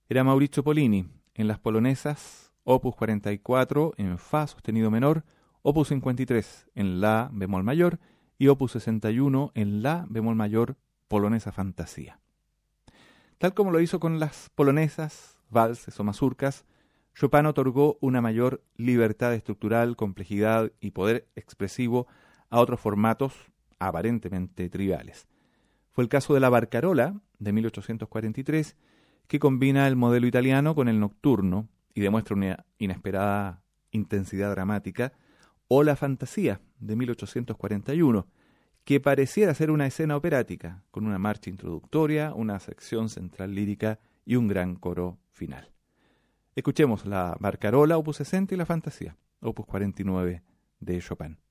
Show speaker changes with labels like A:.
A: era Maurizio Pollini, en las polonesas opus 44 en fa sostenido menor, opus 53 en la bemol mayor y opus 61 en la bemol mayor polonesa fantasía. Tal como lo hizo con las polonesas, valses o mazurcas, Chopin otorgó una mayor libertad estructural, complejidad y poder expresivo a otros formatos aparentemente triviales. Fue el caso de la Barcarola, de 1843, que combina el modelo italiano con el nocturno y demuestra una inesperada intensidad dramática, o la Fantasía, de 1841, que pareciera ser una escena operática, con una marcha introductoria, una sección central lírica y un gran coro final. Escuchemos la Barcarola, opus 60, y la Fantasía, opus 49 de Chopin.